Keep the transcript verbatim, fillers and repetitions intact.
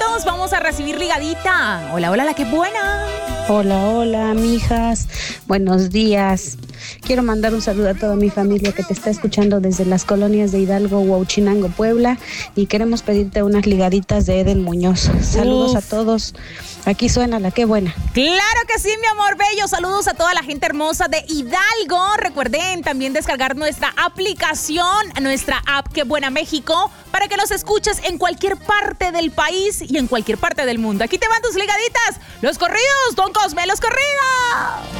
minutos vamos a recibir ligadita. Hola, hola, la que buena. Hola, hola, mijas. Buenos días. Quiero mandar un saludo a toda mi familia que te está escuchando desde las colonias de Hidalgo, Huauchinango, Puebla. Y queremos pedirte unas ligaditas de Eden Muñoz. Saludos Uf. a todos. Aquí suena la que buena. Claro que sí, mi amor bello. Saludos a toda la gente hermosa de Hidalgo. Recuerden también descargar nuestra aplicación, nuestra app Que Buena México, para que nos escuches en cualquier parte del país y en cualquier parte del mundo. Aquí te van tus ligaditas. Los corridos, Don Cosme, los corridos.